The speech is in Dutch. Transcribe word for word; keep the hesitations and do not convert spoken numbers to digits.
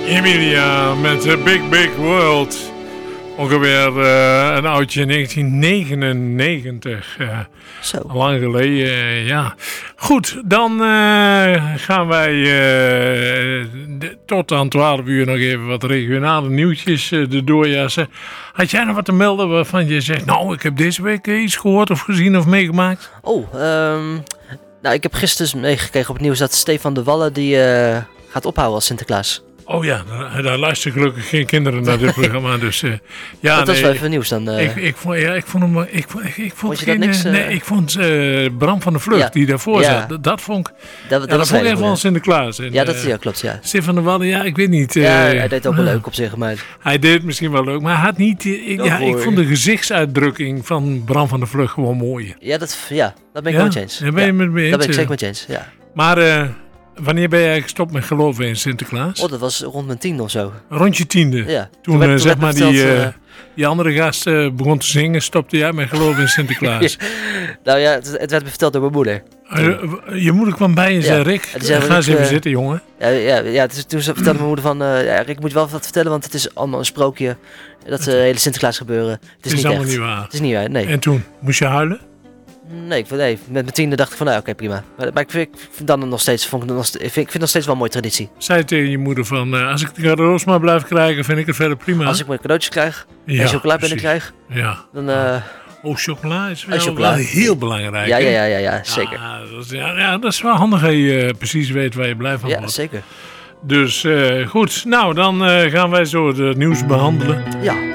Emilia met uh, Big Big World. Ongeveer uh, een oudje negentien negenennegentig. Uh, Zo. Lang geleden, uh, ja. Goed, dan uh, gaan wij uh, de, tot aan twaalf uur nog even wat regionale nieuwtjes uh, de doorjassen. Had jij nog wat te melden waarvan je zegt, nou, ik heb deze week iets gehoord of gezien of meegemaakt? Oh, um, nou, ik heb gisteren dus meegekregen op het nieuws dat Stefan de Wallen die uh, gaat ophouden als Sinterklaas. Oh ja, daar, daar luisteren gelukkig geen kinderen naar dit programma. Dus, uh, ja, dat was nee, wel even nieuws dan. Uh... Ik, ik, vond, ja, ik vond hem... Ik, vond, ik, ik vond, vond je geen, dat niks? Uh... Nee, ik vond uh, Bram van der Vlucht, ja. die daarvoor ja. zat. Dat, dat vond ik... Dat, ja, dat dat vond ik even van Sinterklaas. En, ja, dat uh, ja, klopt, ja. Stefan de Wallen, ja, ik weet niet. Uh, ja, hij deed ook wel uh, leuk op zich, maar... Hij deed het misschien wel leuk, maar hij had niet... Uh, ik, ja, ik vond de gezichtsuitdrukking van Bram van der Vlucht gewoon mooi. Ja, dat, ja, dat ben ik ja? wel met je eens. Ja, ben je ja. met me eens? Dat ben ik zeker met je eens, ja. Maar... Uh, wanneer ben jij gestopt met geloven in Sinterklaas? Oh, dat was rond mijn tiende of zo. Rond je tiende? Ja. Toen, toen werd, uh, zeg maar verteld, die, uh, die andere gast uh, begon te zingen, stopte jij met geloven in Sinterklaas. ja. Nou ja, het, het werd me verteld door mijn moeder. Uh, je moeder kwam bij en zei, ja. Rick, zei, ga eens even uh, zitten, jongen. Ja, ja, ja dus, toen vertelde mijn moeder van, uh, ja, Rick moet je wel wat vertellen, want het is allemaal een sprookje. Dat uh, hele Sinterklaas gebeuren. Het is, het is niet allemaal echt. niet waar. Het is niet waar, nee. En toen, moest je huilen? Nee, ik, nee, met mijn tiende dacht ik van, nou oké, okay, prima. Maar, maar ik, vind, ik vind dan nog steeds, vond ik, nog, ik, vind, ik vind het nog steeds wel een mooie traditie. Zei tegen je moeder van, uh, als ik de cadeaus maar blijf krijgen, vind ik het verder prima. Als ik mijn cadeautjes krijg, ja, en chocola binnenkrijg, ja. dan... Uh, oh, chocola is wel, chocola. wel heel belangrijk. Ja, ja, ja, ja, ja, zeker. Ja, dat is, ja, ja, dat is wel handig dat je uh, precies weet waar je blij van ja, wordt. Ja, zeker. Dus uh, goed, nou dan uh, gaan wij zo het nieuws behandelen. Ja.